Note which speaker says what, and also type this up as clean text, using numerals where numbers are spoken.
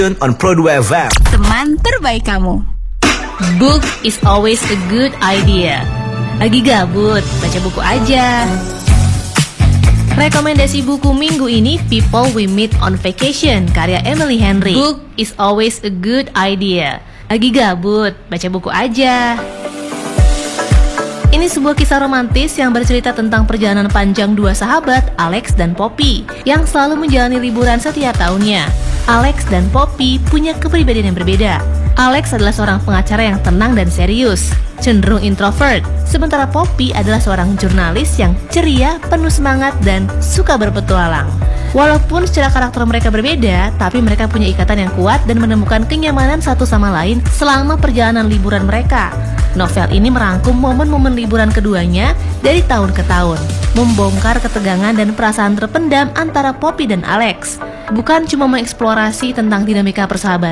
Speaker 1: on Pro2 FM.
Speaker 2: Teman terbaik kamu.
Speaker 3: Book is always a good idea. Lagi gabut, baca buku aja. Rekomendasi buku minggu ini People We Meet on Vacation, karya Emily Henry. Book is always a good idea. Lagi gabut, baca buku aja. Ini sebuah kisah romantis yang bercerita tentang perjalanan panjang dua sahabat, Alex dan Poppy, yang selalu menjalani liburan setiap tahunnya. Alex dan Poppy punya kepribadian yang berbeda. Alex adalah seorang pengacara yang tenang dan serius, cenderung introvert, sementara Poppy adalah seorang jurnalis yang ceria, penuh semangat, dan suka berpetualang. Walaupun secara karakter mereka berbeda, tapi mereka punya ikatan yang kuat dan menemukan kenyamanan satu sama lain selama perjalanan liburan mereka. Novel ini merangkum momen-momen liburan keduanya dari tahun ke tahun, membongkar ketegangan dan perasaan terpendam antara Poppy dan Alex. Bukan cuma mengeksplorasi tentang dinamika persahabatan,